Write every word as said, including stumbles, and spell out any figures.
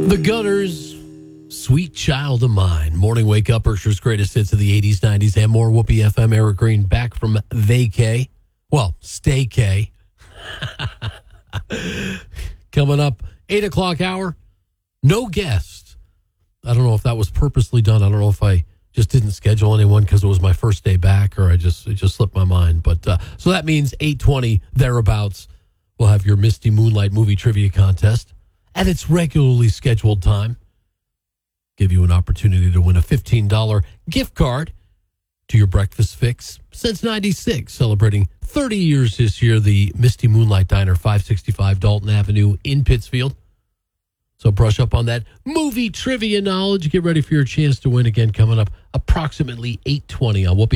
The Gunners, Sweet Child of Mine. Morning Wake Up, Berkshire's greatest hits of the eighties, nineties, and more. Whoopee F M, Eric Green, back from vacay. Well, stay-K. Coming up, eight o'clock hour, no guest. I don't know if that was purposely done. I don't know if I just didn't schedule anyone because it was my first day back, or I just it just slipped my mind. But uh, so that means eight twenty, thereabouts, we'll have your Misty Moonlight movie trivia contest at its regularly scheduled time. Give you an opportunity to win a fifteen dollars gift card to your breakfast fix since ninety-six, celebrating thirty years this year, the Misty Moonlight Diner, five sixty-five Dalton Avenue in Pittsfield. So brush up on that movie trivia knowledge. Get ready for your chance to win again coming up approximately eight twenty on Whoopi.